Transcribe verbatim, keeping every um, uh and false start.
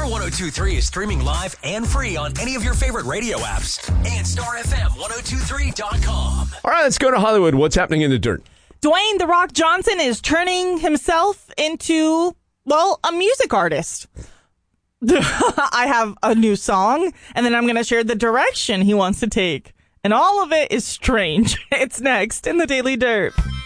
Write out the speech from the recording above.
one oh two point three is streaming live and free on any of your favorite radio apps and star f m one oh two three dot com. All right, let's go to Hollywood. What's happening in the dirt? Dwayne "The Rock" Johnson is turning himself into, well, a music artist. I have a new song, and then I'm going to share the direction he wants to take. And all of it is strange. It's next in the Daily Dirt.